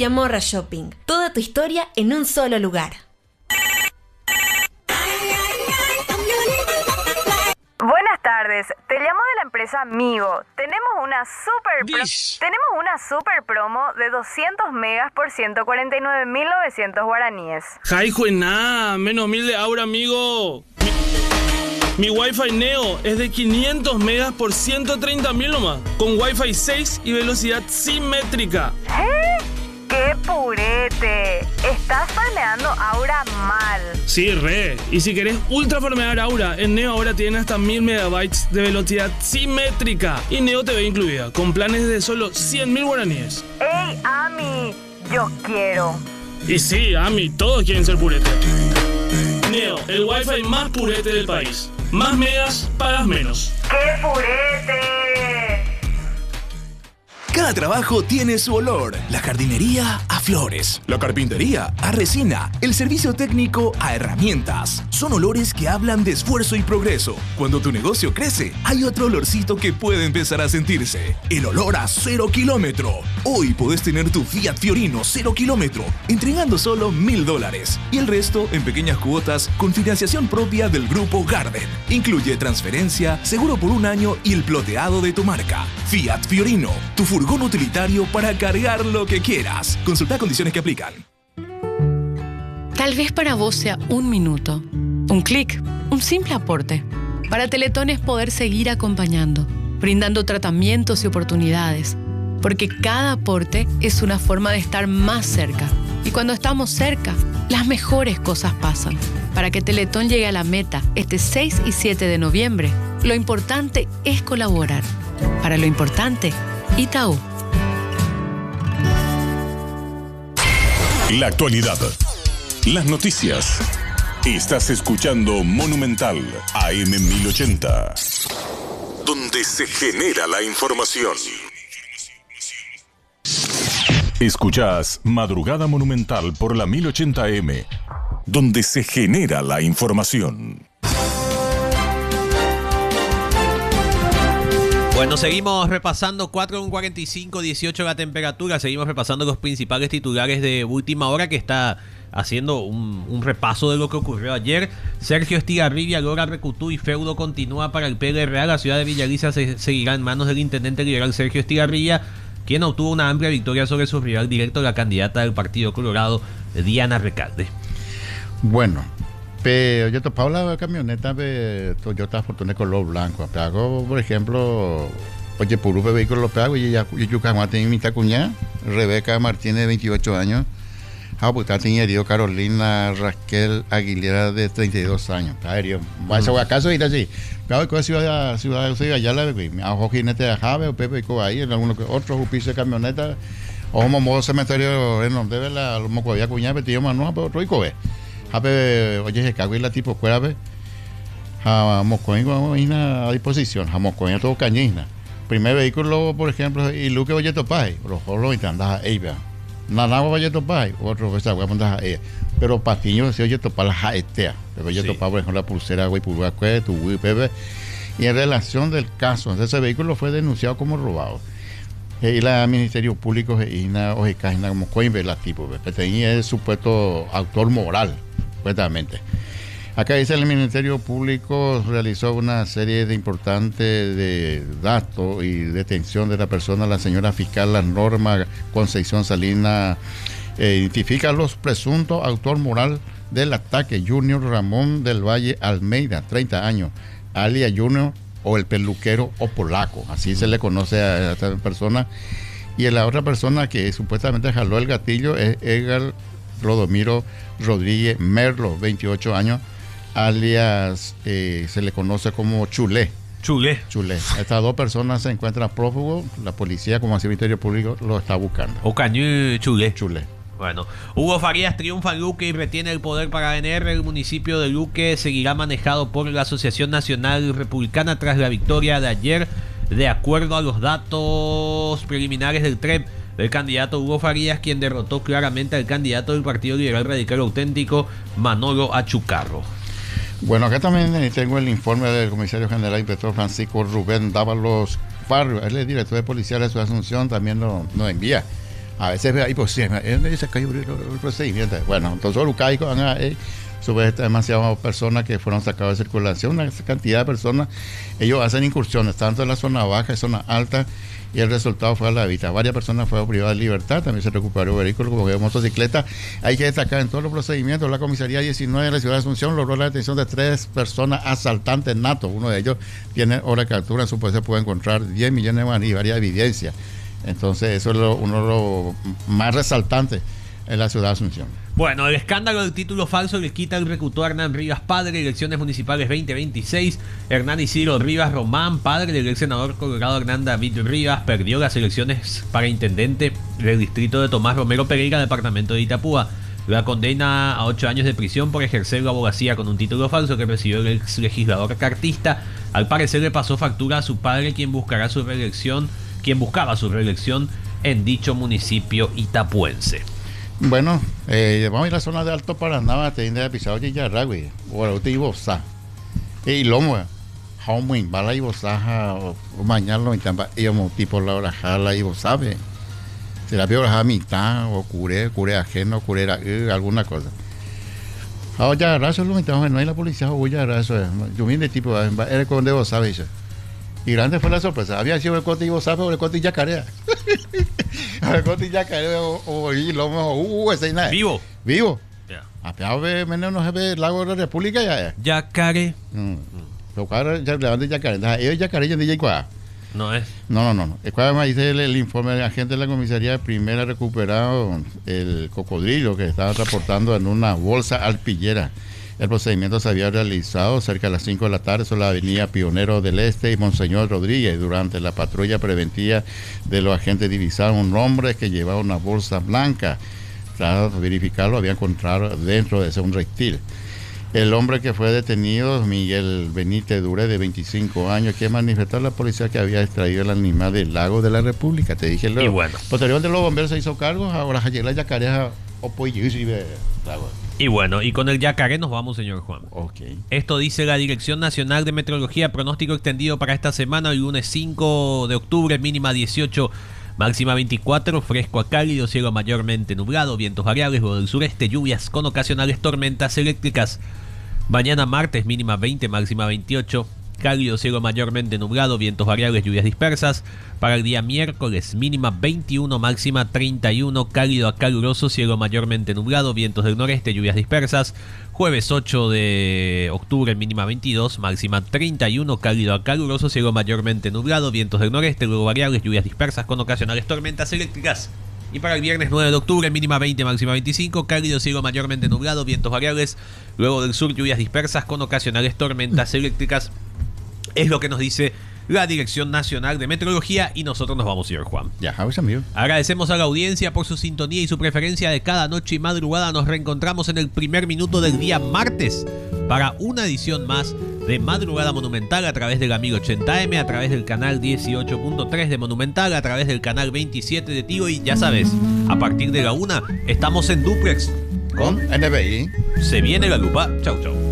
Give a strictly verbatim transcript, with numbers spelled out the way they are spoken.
Villamorra Shopping. Toda tu historia en un solo lugar. Buenas tardes, te llamo de la empresa Migo. Tenemos una super pro- tenemos una super promo de doscientos megas por ciento cuarenta y nueve mil novecientos guaraníes. Jaijo nada, menos mil de ahora, amigo. Mi, mi Wi-Fi Neo es de quinientos megas por ciento treinta mil nomás, con Wi-Fi seis y velocidad simétrica. ¿Eh? ¡Qué purete! Estás farmeando Aura mal. Sí, re. Y si querés ultra farmear Aura, en Neo ahora tiene hasta mil megabytes de velocidad simétrica. Y Neo T V incluida, con planes de solo cien mil guaraníes. ¡Ey, Ami! Yo quiero. Y sí, Ami, todos quieren ser purete. Neo, el Wi-Fi más purete del país. Más megas, pagas menos. ¡Qué purete! Cada trabajo tiene su olor. La jardinería a flores, la carpintería a resina, el servicio técnico a herramientas. Son olores que hablan de esfuerzo y progreso. Cuando tu negocio crece, hay otro olorcito que puede empezar a sentirse. El olor a cero kilómetro. Hoy podés tener tu Fiat Fiorino cero kilómetro, entregando solo mil dólares. Y el resto en pequeñas cuotas con financiación propia del Grupo Garden. Incluye transferencia, seguro por un año y el ploteado de tu marca. Fiat Fiorino, tu furgón utilitario para cargar lo que quieras. Consulta condiciones que aplican. Tal vez para vos sea un minuto, un clic, un simple aporte. Para Teletón es poder seguir acompañando, brindando tratamientos y oportunidades, porque cada aporte es una forma de estar más cerca. Y cuando estamos cerca, las mejores cosas pasan. Para que Teletón llegue a la meta este seis y siete de noviembre, lo importante es colaborar. Para lo importante, Itaú. La actualidad. Las noticias. Estás escuchando Monumental A M mil ochenta, donde se genera la información. Escuchás Madrugada Monumental por la mil ochenta A M, donde se genera la información. Bueno, seguimos repasando cuatro con cuarenta y cinco, dieciocho la temperatura. Seguimos repasando los principales titulares de última hora, que está haciendo un, un repaso de lo que ocurrió ayer. Sergio Estigarribia logra Recutú y feudo continúa para el P L R A. La ciudad de Villaliza se seguirá en manos del intendente liberal Sergio Estigarribia, quien obtuvo una amplia victoria sobre su rival directo, la candidata del Partido Colorado, Diana Recalde. Bueno, pero yo topaba la camioneta de Toyota Fortuna color blanco. Hago, por ejemplo, oye, por un vehículo lo pago y ya yo que tengo mi tacuña, Rebeca Martínez, de veintiocho años. Ah, pues está teniendo Carolina Raquel Aguilera, de treinta y dos años. Aéreo. ¿Vas a acaso ir así? Claro que ciudad ciudad ciudad allá la ve, a ojo jinete de Jave o Pepe y ahí en algunos otros jupices de camioneta. O modo cementerio en donde ve la mocoya cuñada, pero yo manual, pero otro y cobe. Jape, oye, se cago y la tipo fuera, ve. A Moscoín a disposición, a Moscoín todo cañina. Primer vehículo, por ejemplo, y Luque oye topai, los jolos y te andas a ella. Nanagua oye topai, otro vez a mandar a ella. Pero Patiño se oye topar la jaetea. Le oye topar, por ejemplo, la pulsera, güey, pulga, cue, tu güey, pepe. Y en relación del caso, entonces ese vehículo fue denunciado como robado. Y la Ministerio Público, y na, oye, cajina como Coimbe, la tipo, ve. Tenía el supuesto autor moral. Completamente. Acá dice el Ministerio Público realizó una serie de importantes de datos y detención de la persona, la señora fiscal, la Norma Concepción Salinas, eh, identifica a los presuntos autor moral del ataque, Junior Ramón del Valle Almeida, treinta años, alias Junior o el peluquero o polaco, así se le conoce a esta persona. Y la otra persona que supuestamente jaló el gatillo es Edgar Rodomiro Rodríguez Merlo, veintiocho años, alias eh, se le conoce como Chulé. Chulé. Chulé. Estas dos personas se encuentran prófugos. La policía, como el Ministerio Público, lo está buscando. Ocañú Chulé. Chulé. Bueno, Hugo Farías triunfa en Luque y retiene el poder para N R. El municipio de Luque seguirá manejado por la Asociación Nacional Republicana tras la victoria de ayer, de acuerdo a los datos preliminares del T R E P. El candidato Hugo Farías, quien derrotó claramente al candidato del Partido Liberal Radical Auténtico, Manolo Achucarro. Bueno, acá también tengo el informe del comisario general inspector Francisco Rubén Dávalos Farrio, él es director de policía de su Asunción, también nos, nos envía A veces ve ahí, pues sí, ¿dónde se cayó el procedimiento? Bueno, entonces los caicos van a... Eh, sobre demasiadas personas que fueron sacadas de circulación, una cantidad de personas, ellos hacen incursiones, tanto en la zona baja, en zona alta, y el resultado fue a la vista. Varias personas fueron privadas de libertad, también se recuperó vehículos como motocicleta. Hay que destacar en todos los procedimientos, la comisaría diecinueve de la ciudad de Asunción logró la detención de tres personas asaltantes natos. Uno de ellos tiene hora de captura, en su poder se puede encontrar diez millones de maní y varias evidencias. Entonces eso es lo, uno de los más resaltantes en la ciudad de Asunción. Bueno, el escándalo del título falso le quita el reclutó a Hernán Rivas Padre, elecciones municipales veinte veintiséis. Hernán Isidro Rivas Román, padre del ex senador colorado Hernán David Rivas, perdió las elecciones para intendente del distrito de Tomás Romero Pereira, departamento de Itapúa. La condena a ocho años de prisión por ejercer la abogacía con un título falso que recibió el ex legislador cartista. Al parecer le pasó factura a su padre, quien buscará su reelección, quien buscaba su reelección en dicho municipio itapuense. Bueno, eh, vamos a ir a la zona de Alto Paraná, te de pisado de Yarragüe, o la última Ibosa. Y lomo, Haumin, Bala Ibosa, o mañana lo intenta, y como tipo la hora jala Ibosa, se la vio a mitad, o cure, cure ajeno, cure alguna cosa. Ahora ya raso lo intentamos, no hay la policía, o ya raso, yo vine tipo, era con de sabes. Y grande fue la sorpresa. Había sido el cote y vos sabes, o el cote y yacarea. El cote y yacarea, o el lomo, uh, ese y nada. Vivo. Vivo. Ya. A ver, menos no se ve el lago de la República ya. Yacare. Pero claro, ya le van de yacarea. Ellos yacarea ya de Yacuá. No es. No, no, no. no. Es cuando me dice el, el informe del agente de la comisaría primera recuperado el cocodrilo que estaba transportando en una bolsa alpillera. El procedimiento se había realizado cerca de las cinco de la tarde sobre la avenida Pionero del Este y Monseñor Rodríguez. Durante la patrulla preventiva de los agentes divisaron un hombre que llevaba una bolsa blanca. Tras verificarlo, había encontrado dentro de ese un reptil. El hombre que fue detenido, Miguel Benítez Duré, de veinticinco años, que manifestó a la policía que había extraído el animal del lago de la República. Te dije luego. Y bueno. Posteriormente los bomberos se hizo cargo, ahora llega la yacareja o pollo y ve lago. Y bueno, y con el yacaré nos vamos, señor Juan. Okay. Esto dice la Dirección Nacional de Meteorología, pronóstico extendido para esta semana, el lunes cinco de octubre, mínima dieciocho, máxima veinticuatro, fresco a cálido, cielo mayormente nublado, vientos variables, luego del sureste, lluvias con ocasionales tormentas eléctricas. Mañana martes, mínima veinte, máxima veintiocho, cálido, cielo mayormente nublado, vientos variables, lluvias dispersas. Para el día miércoles, mínima veintiuno, máxima treinta y uno, cálido a caluroso, cielo mayormente nublado, vientos del noreste, lluvias dispersas. Jueves ocho de octubre, mínima veintidós, máxima treinta y uno, cálido a caluroso, cielo mayormente nublado, vientos del noreste, luego variables, lluvias dispersas con ocasionales tormentas eléctricas. Y para el viernes nueve de octubre, mínima veinte, máxima veinticinco, cálido, cielo mayormente nublado, vientos variables, luego del sur, lluvias dispersas con ocasionales tormentas eléctricas. Es lo que nos dice la Dirección Nacional de Meteorología y nosotros nos vamos, señor Juan. Ya, Javi, amigo. Agradecemos a la audiencia por su sintonía y su preferencia de cada noche y madrugada. Nos reencontramos en el primer minuto del día martes para una edición más de Madrugada Monumental a través del Amigo ochenta eme, a través del canal dieciocho punto tres de Monumental, a través del canal veintisiete de Tigo y ya sabes, a partir de la una estamos en duplex con N B I. Se viene la lupa. Chau, chau.